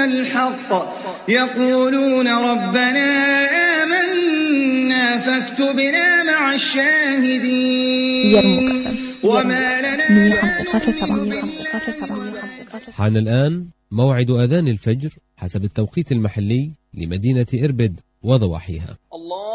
الحق يقولون ربنا آمنا فاكتبنا مع الشاهدين وما لنا. حان الآن موعد أذان الفجر حسب التوقيت المحلي لمدينة إربد وضواحيها. الله